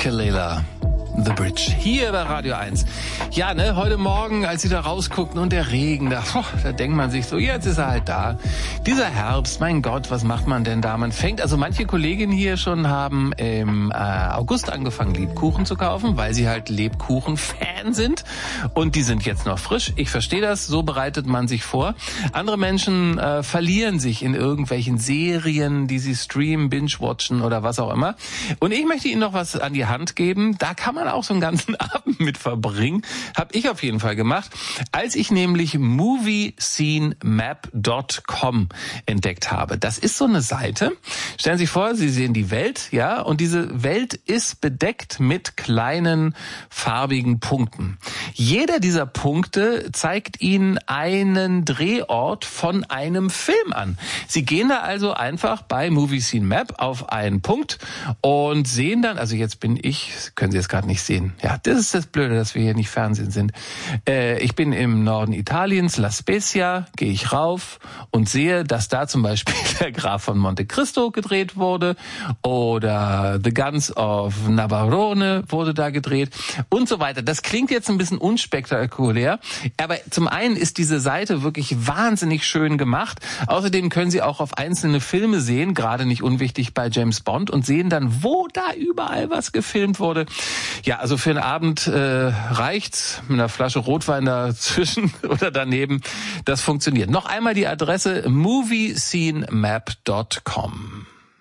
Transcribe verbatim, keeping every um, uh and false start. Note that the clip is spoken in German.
Kelela. The Bridge, hier bei Radio eins. Ja, ne, heute Morgen, als sie da rausguckten und der Regen, da, oh, da denkt man sich so, jetzt ist er halt da. Dieser Herbst, mein Gott, was macht man denn da? Man fängt, also manche Kolleginnen hier schon haben im äh, August angefangen, Lebkuchen zu kaufen, weil sie halt Lebkuchen-Fan sind. Und die sind jetzt noch frisch. Ich verstehe das, so bereitet man sich vor. Andere Menschen äh, verlieren sich in irgendwelchen Serien, die sie streamen, binge-watchen oder was auch immer. Und ich möchte Ihnen noch was an die Hand geben. Da kann man auch so einen ganzen Abend mit verbringen. Habe ich auf jeden Fall gemacht, als ich nämlich movie scene map dot com entdeckt habe. Das ist so eine Seite. Stellen Sie sich vor, Sie sehen die Welt, ja, und diese Welt ist bedeckt mit kleinen farbigen Punkten. Jeder dieser Punkte zeigt Ihnen einen Drehort von einem Film an. Sie gehen da also einfach bei Movie Scene Map auf einen Punkt und sehen dann, also jetzt bin ich, können Sie jetzt gerade nicht sehen. Ja, das ist das Blöde, dass wir hier nicht Fernsehen sind. Äh, ich bin im Norden Italiens, La Spezia, gehe ich rauf und sehe, dass da zum Beispiel der Graf von Monte Cristo gedreht wurde oder The Guns of Navarone wurde da gedreht und so weiter. Das klingt jetzt ein bisschen unspektakulär, aber zum einen ist diese Seite wirklich wahnsinnig schön gemacht. Außerdem können Sie auch auf einzelne Filme sehen, gerade nicht unwichtig bei James Bond, und sehen dann, wo da überall was gefilmt wurde. Ja, also für einen Abend äh, reicht's mit einer Flasche Rotwein dazwischen oder daneben. Das funktioniert. Noch einmal die Adresse movie scene map dot com.